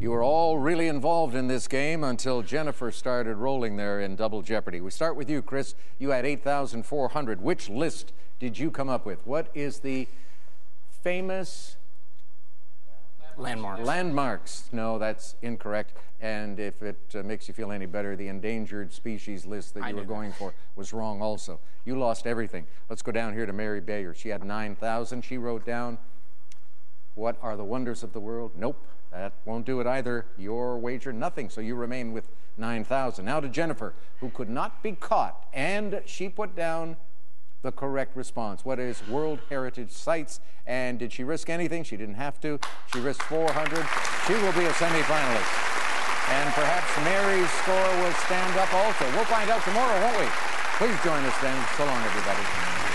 You were all really involved in this game until Jennifer started rolling there in Double Jeopardy. We start with you, Chris. You had 8,400. Which list did you come up with? What is the famous... Landmarks. Landmarks. No, that's incorrect. And if it makes you feel any better, the endangered species list that you were going for was wrong also. You lost everything. Let's go down here to Mary Bayer. She had 9,000. She wrote down, what are the wonders of the world? Nope, that won't do it either. Your wager, nothing. So you remain with 9,000. Now to Jennifer, who could not be caught. And she put down the correct response. What is World Heritage Sites? And did she risk anything? She didn't have to. She risked 400. She will be a semi-finalist. And perhaps Mary's score will stand up also. We'll find out tomorrow, won't we? Please join us then. So long, everybody.